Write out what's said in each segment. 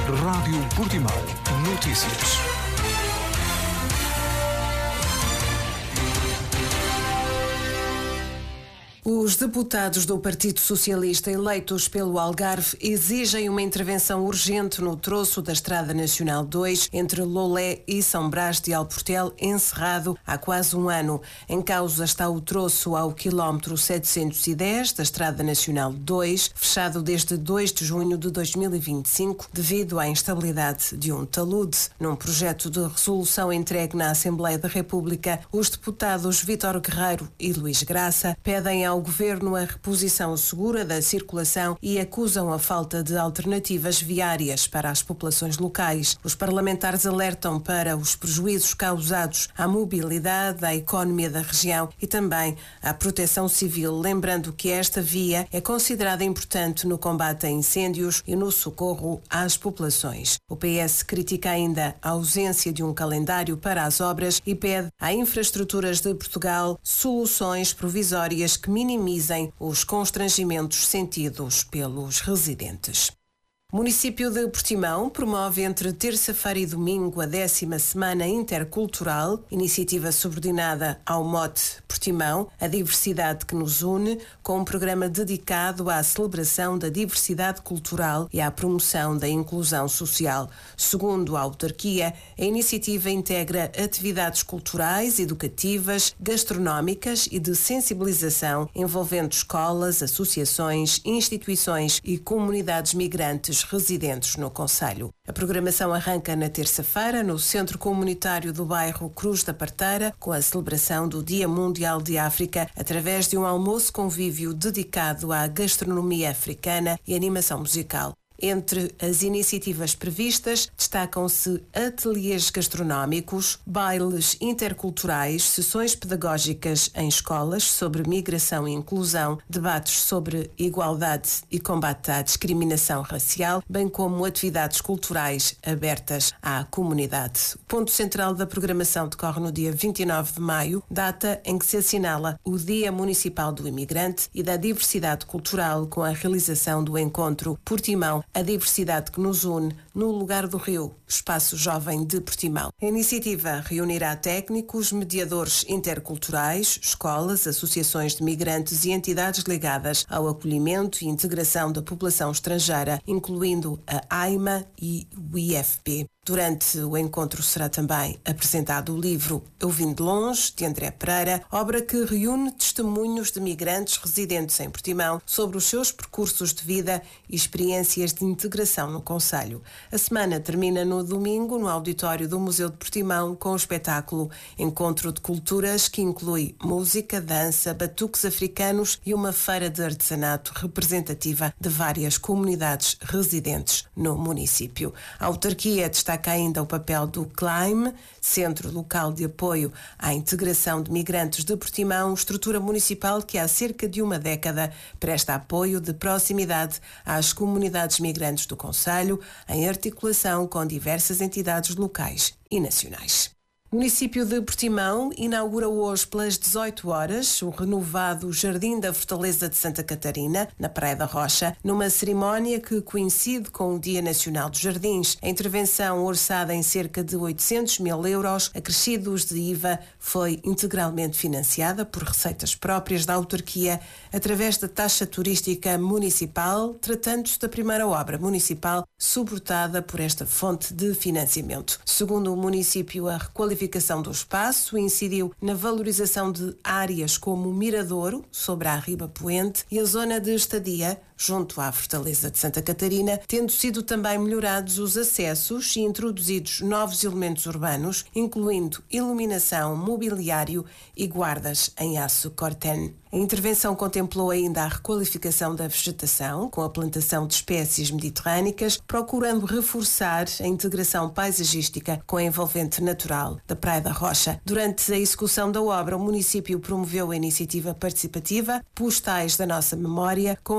Rádio Portimão. Notícias. Os deputados do Partido Socialista eleitos pelo Algarve exigem uma intervenção urgente no troço da Estrada Nacional 2 entre Lolé e São Brás de Alportel, encerrado há quase um ano. Em causa está o troço ao quilómetro 710 da Estrada Nacional 2, fechado desde 2 de junho de 2025 devido à instabilidade de um talude. Num projeto de resolução entregue na Assembleia da República, os deputados Vítor Guerreiro e Luís Graça pedem ao Governo a reposição segura da circulação e acusam a falta de alternativas viárias para as populações locais. Os parlamentares alertam para os prejuízos causados à mobilidade, à economia da região e também à proteção civil, lembrando que esta via é considerada importante no combate a incêndios e no socorro às populações. O PS critica ainda a ausência de um calendário para as obras e pede a Infraestruturas de Portugal soluções provisórias que minimizem os constrangimentos sentidos pelos residentes. O município de Portimão promove entre terça-feira e domingo a 10ª Semana Intercultural, iniciativa subordinada ao mote Portimão, a diversidade que nos une, com um programa dedicado à celebração da diversidade cultural e à promoção da inclusão social. Segundo a autarquia, a iniciativa integra atividades culturais, educativas, gastronómicas e de sensibilização envolvendo escolas, associações, instituições e comunidades migrantes residentes no concelho. A programação arranca na terça-feira no Centro Comunitário do bairro Cruz da Parteira, com a celebração do Dia Mundial de África, através de um almoço-convívio dedicado à gastronomia africana e animação musical. Entre as iniciativas previstas, destacam-se ateliês gastronómicos, bailes interculturais, sessões pedagógicas em escolas sobre migração e inclusão, debates sobre igualdade e combate à discriminação racial, bem como atividades culturais abertas à comunidade. O ponto central da programação decorre no dia 29 de maio, data em que se assinala o Dia Municipal do Imigrante e da Diversidade Cultural, com a realização do encontro Portimão, a diversidade que nos une, no lugar do Rio, Espaço Jovem de Portimão. A iniciativa reunirá técnicos, mediadores interculturais, escolas, associações de migrantes e entidades ligadas ao acolhimento e integração da população estrangeira, incluindo a AIMA e o IFP. Durante o encontro será também apresentado o livro Eu Vim de Longe, de André Pereira, obra que reúne testemunhos de migrantes residentes em Portimão sobre os seus percursos de vida e experiências de integração no concelho. A semana termina no domingo no auditório do Museu de Portimão com o espetáculo Encontro de Culturas, que inclui música, dança, batuques africanos e uma feira de artesanato representativa de várias comunidades residentes no município. A autarquia destaca ainda o papel do CLIME, Centro Local de Apoio à Integração de Migrantes de Portimão, estrutura municipal que há cerca de uma década presta apoio de proximidade às comunidades migrantes do concelho, em articulação com diversas entidades locais e nacionais. O município de Portimão inaugura hoje pelas 18 horas o renovado Jardim da Fortaleza de Santa Catarina, na Praia da Rocha, numa cerimónia que coincide com o Dia Nacional dos Jardins. A intervenção, orçada em cerca de 800 mil euros, acrescidos de IVA, foi integralmente financiada por receitas próprias da autarquia através da taxa turística municipal, tratando-se da primeira obra municipal suportada por esta fonte de financiamento. Segundo o município, a requalificação do espaço incidiu na valorização de áreas como o Miradouro, sobre a Riba Poente, e a zona de estadia, junto à Fortaleza de Santa Catarina, tendo sido também melhorados os acessos e introduzidos novos elementos urbanos, incluindo iluminação, mobiliário e guardas em aço corten. A intervenção contemplou ainda a requalificação da vegetação, com a plantação de espécies mediterrânicas, procurando reforçar a integração paisagística com a envolvente natural da Praia da Rocha. Durante a execução da obra, o município promoveu a iniciativa participativa Postais da Nossa Memória, com a recolha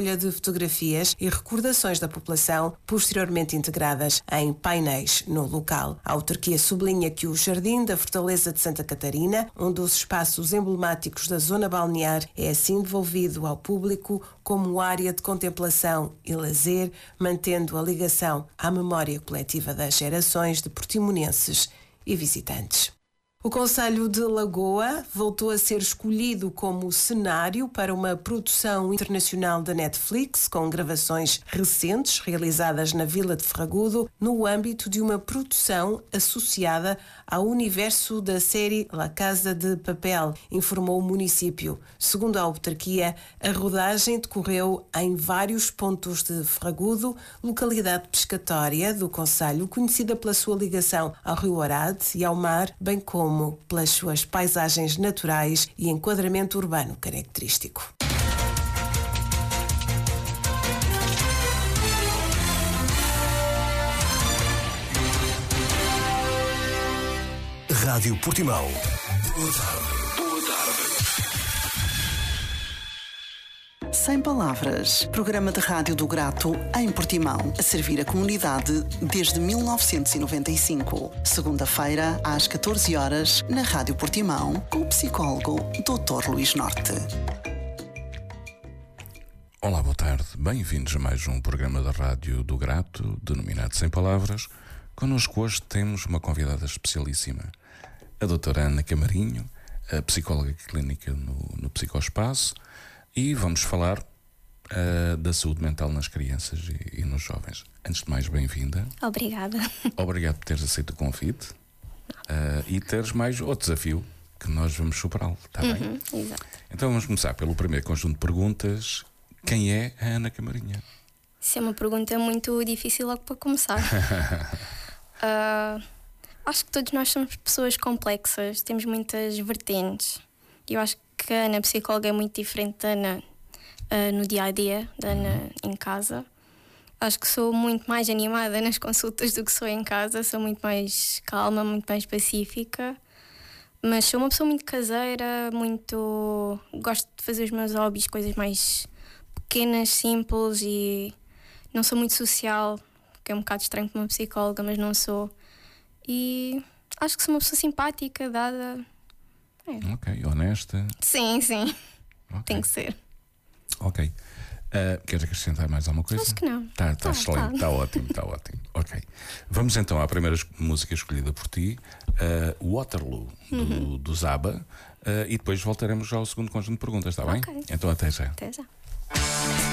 escolha de fotografias e recordações da população, posteriormente integradas em painéis no local. A autarquia sublinha que o Jardim da Fortaleza de Santa Catarina, um dos espaços emblemáticos da zona balnear, é assim devolvido ao público como área de contemplação e lazer, mantendo a ligação à memória coletiva das gerações de portimonenses e visitantes. O concelho de Lagoa voltou a ser escolhido como cenário para uma produção internacional da Netflix, com gravações recentes realizadas na Vila de Ferragudo, no âmbito de uma produção associada ao universo da série La Casa de Papel, informou o município. Segundo a autarquia, a rodagem decorreu em vários pontos de Ferragudo, localidade pescatória do concelho, conhecida pela sua ligação ao Rio Arade e ao mar, bem como pelas suas paisagens naturais e enquadramento urbano característico. Rádio Portimão. Boa tarde. Sem Palavras, programa de rádio do Grato em Portimão, a servir a comunidade desde 1995. Segunda-feira, às 14 horas, na Rádio Portimão, com o psicólogo Dr. Luís Norte. Olá, boa tarde. Bem-vindos a mais um programa da Rádio do Grato, denominado Sem Palavras. Connosco hoje temos uma convidada especialíssima, a doutora Ana Camarinho, a psicóloga clínica no Psicoespaço, e vamos falar da saúde mental nas crianças e nos jovens. Antes de mais, bem-vinda. Obrigada. Obrigado por teres aceito o convite e teres mais outro desafio que nós vamos superá-lo, está bem? Exato. Então vamos começar pelo primeiro conjunto de perguntas. Quem é a Ana Camarinha? Isso é uma pergunta muito difícil logo para começar. Acho que todos nós somos pessoas complexas, temos muitas vertentes. Eu acho que a Ana psicóloga é muito diferente da Ana no dia-a-dia, da Ana em casa. Acho que sou muito mais animada nas consultas do que sou em casa. Sou muito mais calma, muito mais pacífica. Mas sou uma pessoa muito caseira, gosto de fazer os meus hobbies, coisas mais pequenas, simples, e não sou muito social, que é um bocado estranho para uma psicóloga, mas não sou. E acho que sou uma pessoa simpática, dada. Ok, honesta. Sim. Okay. Tem que ser. Ok. Queres acrescentar mais alguma coisa? Acho que não. Está excelente, está ótimo, Ok. Vamos então à primeira música escolhida por ti, Waterloo, do Zaba, e depois voltaremos já ao segundo conjunto de perguntas, está bem? Ok. Então até já. Até já.